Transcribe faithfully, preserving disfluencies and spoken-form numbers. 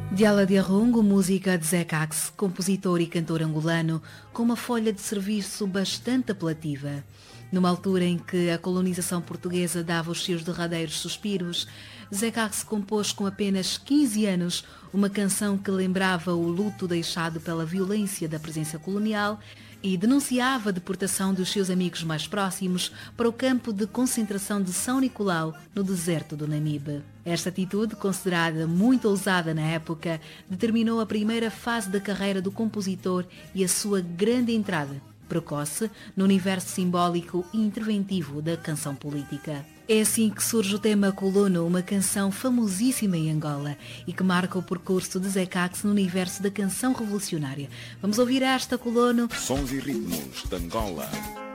Diala de Arrongo, música de Zé Cax, compositor e cantor angolano, com uma folha de serviço bastante apelativa. Numa altura em que a colonização portuguesa dava os seus derradeiros suspiros, Zé Cax compôs com apenas quinze anos uma canção que lembrava o luto deixado pela violência da presença colonial e denunciava a deportação dos seus amigos mais próximos para o campo de concentração de São Nicolau, no deserto do Namibe. Esta atitude, considerada muito ousada na época, determinou a primeira fase da carreira do compositor e a sua grande entrada, precoce, no universo simbólico e interventivo da canção política. É assim que surge o tema Colono, uma canção famosíssima em Angola e que marca o percurso de Zé Cax no universo da canção revolucionária. Vamos ouvir esta, Colono. Sons e ritmos de Angola.